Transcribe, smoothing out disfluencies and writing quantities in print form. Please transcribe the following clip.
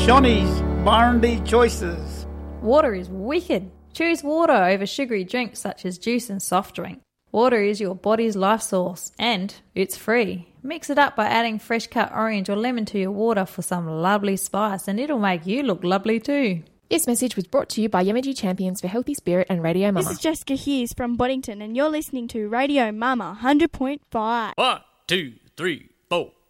Shawnee's Barndy Choices. Water is wicked. Choose water over sugary drinks such as juice and soft drink. Water is your body's life source and it's free. Mix it up by adding fresh cut orange or lemon to your water for some lovely spice and it'll make you look lovely too. This message was brought to you by Yamaji Champions for Healthy Spirit and Radio Mama. This is Jessica Hughes from Boddington and you're listening to Radio Mama 100.5. 1, 2, 3, 4.